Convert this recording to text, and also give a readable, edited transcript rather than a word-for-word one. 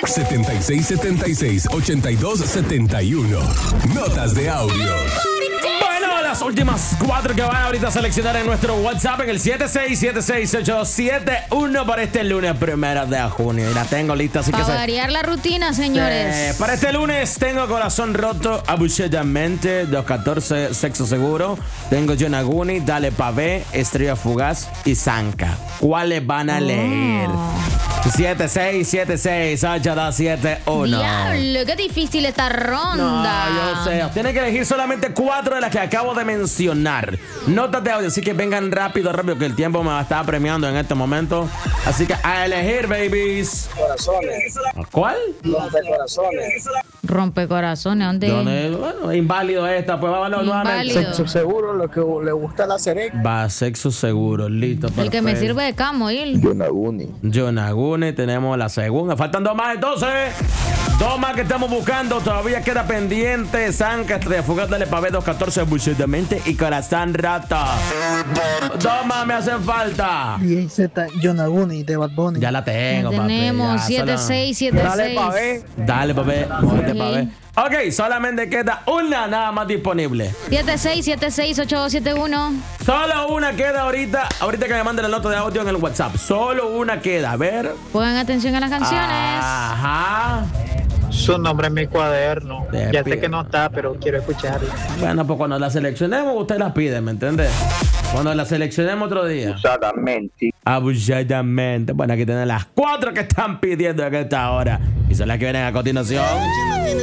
7676-8271. Notas de audio. Bueno, las últimas 4 que van ahorita a seleccionar en nuestro WhatsApp en el 76768271 para este lunes 1 de junio. Y la tengo lista, así que Para variar la rutina, señores. para este lunes tengo Corazón Roto, Abusadamente, 214, Sexo Seguro. Tengo Yonaguni, Dale Pavé, Estrella Fugaz y Zanca. ¿Cuáles van a leer? 76768271. Diablo, qué difícil esta ronda. No, yo sé. Tienen que elegir solamente 4 de las que acabo de mencionar. Notas de audio, así que vengan rápido, que el tiempo me va a estar premiando en este momento. Así que a elegir, babies. Corazones. ¿Cuál? Corazones. Rompecorazones, ¿dónde? Bueno, inválido esta, pues vámonos nuevamente. Inválido. Sexo seguro, lo que le gusta a la sereca. Va, Sexo Seguro, listo. El que me perfecto. sirve de camo, ¿il? Yonaguni, tenemos la segunda. Faltan 2 más, entonces. 2 más que estamos buscando. Todavía queda pendiente. Zanca, Estrella Fugaz, Dale Pavé, 214, Abusadamente y Corazón Roto. 2 más me hacen falta. DZ Yonaguni de Bad Bunny. Ya la tengo, papi. Tenemos ya, 7676. Dale, papi. Muévete, Ok. papi. Ok, solamente queda una nada más disponible. 76768271. Solo una queda ahorita. Ahorita que me manden la nota de audio en el WhatsApp. Solo una queda. A ver. Pongan atención a las canciones. Ajá. Su nombre en mi cuaderno. Te Ya pido. sé que no está, pero quiero escucharla. Bueno, pues cuando la seleccionemos, usted la pide, ¿me entiende? Cuando la seleccionemos otro día. Abusadamente. Bueno, aquí tienen las 4 que están pidiendo en esta hora. Y son las que vienen a continuación.